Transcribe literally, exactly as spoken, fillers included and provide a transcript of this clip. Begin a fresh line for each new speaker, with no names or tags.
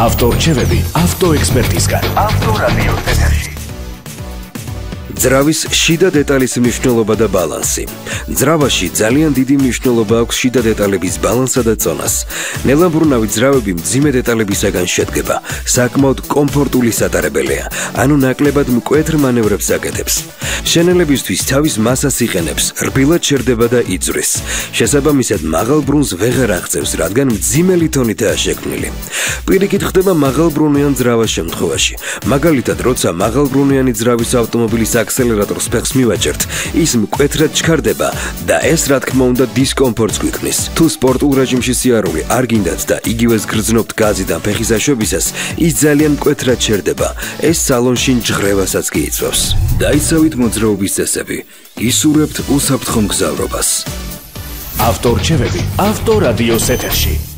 ავტორჩევები ავტოექსპერტისგან. ავტორადიო ეთერში.
ძრავის შიდა დეტალის მნიშვნელობა და ბალანსი. ძრავაში ძალიან დიდი მნიშვნელობა აქვს შიდა დეტალების ბალანსსა და წონას. ნელამბრუნავი ძრავები მძიმე დეტალებისაგან შედგება, საკმაოდ კომფორტული სატარებელია, ანუ ნაკლებად მკვეთრ მანევრებს აკეთებს. შენელებისთვის თავის მასას იყენებს, რბილად შერდება და იწვრის. შესაბამისად, მაღალ ბრუნს ვეღარ აღწევს, რადგან მძიმე ლითონითაა შექმნილი. პირიქით ხდება მაღალბრუნიან ძრავას შემთხვევაში. მაგალითად, როცა მაღალბრუნიანი ძრავის ავტომობილის აქსელერატორს ფეხს მივაჭერთ, ის მკვეთრად ჩქარდება და ეს რა თქმა უნდა დისკომფორტს გვიქმნის. თუ სპორტულ რეჟიმში სიარული არ გინდათ და იგივეს გრძნობთ გაზიდან ფეხის აშვებისას, ის ძალიან მკვეთრად შერდება. ეს სალონში ჯღრევასაც გიიწვევს. დაიცავით მოძრაობის წესები, ისურვებთ უსაფრთხო მგზავრობას.
ავტორჩევები ავტორადიოს ეთერში.